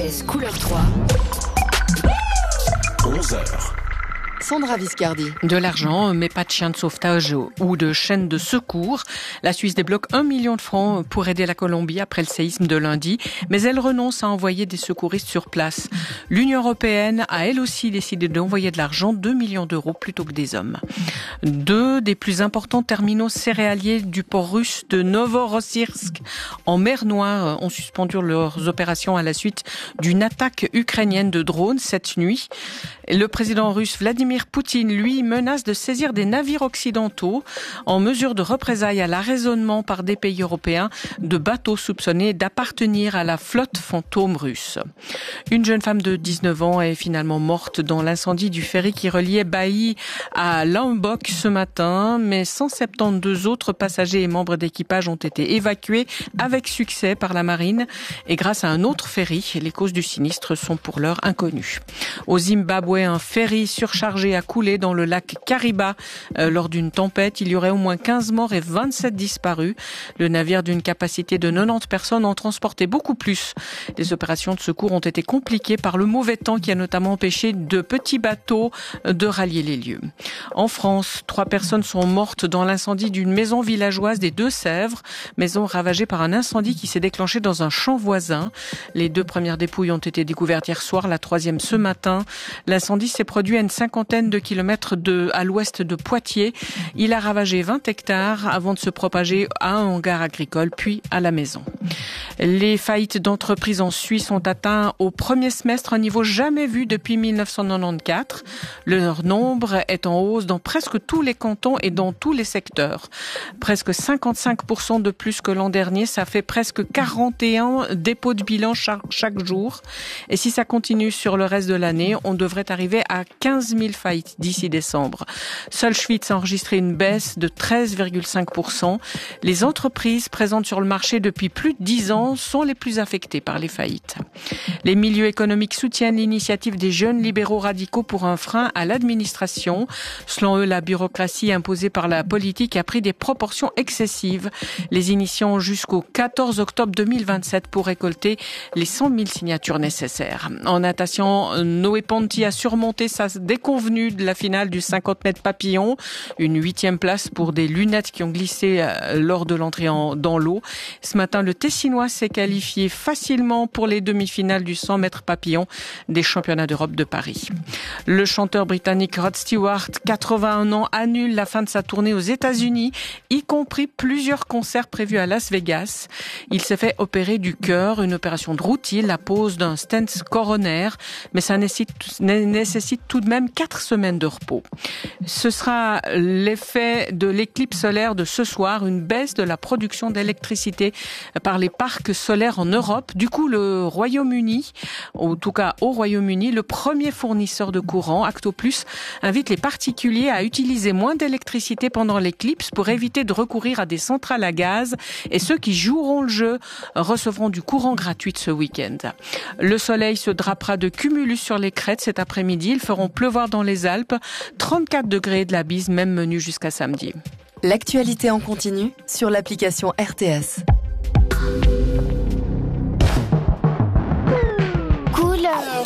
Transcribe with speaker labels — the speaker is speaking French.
Speaker 1: RTS couleur 3.
Speaker 2: 11h.
Speaker 1: Sandra Viscardi.
Speaker 3: De l'argent, mais pas de chiens de sauvetage ou de chaînes de secours. La Suisse débloque 1 million de francs pour aider la Colombie après le séisme de lundi, mais elle renonce à envoyer des secouristes sur place. L'Union européenne a elle aussi décidé d'envoyer de l'argent, 2 millions d'euros plutôt que des hommes. Deux des plus importants terminaux céréaliers du port russe de Novorossiysk en mer Noire ont suspendu leurs opérations à la suite d'une attaque ukrainienne de drones cette nuit. Le président russe Vladimir Poutine, lui, menace de saisir des navires occidentaux en mesure de représailles à l'arraisonnement par des pays européens de bateaux soupçonnés d'appartenir à la flotte fantôme russe. Une jeune femme de 19 ans est finalement morte dans l'incendie du ferry qui reliait Bailly à Lombok ce matin, mais 172 autres passagers et membres d'équipage ont été évacués avec succès par la marine et grâce à un autre ferry. Les causes du sinistre sont pour l'heure inconnues. Au Zimbabwe, un ferry surchargé a coulé dans le lac Kariba lors d'une tempête. Il y aurait au moins 15 morts et 27 disparus. Le navire d'une capacité de 90 personnes en transportait beaucoup plus. Les opérations de secours ont été compliquées par le mauvais temps qui a notamment empêché de petits bateaux de rallier les lieux. En France, 3 personnes sont mortes dans l'incendie d'une maison villageoise des Deux-Sèvres, maison ravagée par un incendie qui s'est déclenché dans un champ voisin. Les 2 premières dépouilles ont été découvertes hier soir, la 3e ce matin. L'incendie s'est produit à une cinquantaine de kilomètres à l'ouest de Poitiers. Il a ravagé 20 hectares avant de se propager à un hangar agricole, puis à la maison. Les faillites d'entreprises en Suisse ont atteint au premier semestre un niveau jamais vu depuis 1994. Leur nombre est en hausse dans presque tous les cantons et dans tous les secteurs. Presque 55% de plus que l'an dernier, ça fait presque 41 dépôts de bilan chaque jour. Et si ça continue sur le reste de l'année, on devrait arriver à 15 000 faillites d'ici décembre. Seul Schwyz a enregistré une baisse de 13,5%. Les entreprises présentes sur le marché depuis plus de 10 ans sont les plus affectées par les faillites. Les milieux économiques soutiennent l'initiative des jeunes libéraux radicaux pour un frein à l'administration. Selon eux, la bureaucratie imposée par la politique a pris des proportions excessives. Les initiants jusqu'au 14 octobre 2027 pour récolter les 100 000 signatures nécessaires. En natation, Noé Ponty a surmonté sa déconvenue de la finale du 50 mètres papillon. Une 8e place pour des lunettes qui ont glissé lors de l'entrée dans l'eau. Ce matin, le Tessinois s'est qualifié facilement pour les demi-finales du 100 mètres papillon des championnats d'Europe de Paris. Le chanteur britannique Rod Stewart, 81 ans, annule la fin de sa tournée aux États-Unis, y compris plusieurs concerts prévus à Las Vegas. Il s'est fait opérer du cœur, une opération de routine, la pose d'un stent coronaire, mais ça nécessite tout de même 4 semaines de repos. Ce sera l'effet de l'éclipse solaire de ce soir, une baisse de la production d'électricité par les parcs solaires en Europe. Du coup, le Royaume-Uni, en tout cas au Royaume-Uni, le premier fournisseur de courant, Actoplus, invite les particuliers à utiliser moins d'électricité pendant l'éclipse pour éviter de recourir à des centrales à gaz, et ceux qui joueront le jeu recevront du courant gratuit ce week-end. Le soleil se drapera de cumulus sur les crêtes cet après-midi. Ils feront pleuvoir dans les Alpes. 34 degrés de la bise, même menu jusqu'à samedi.
Speaker 1: L'actualité en continu sur l'application RTS.
Speaker 4: Couleur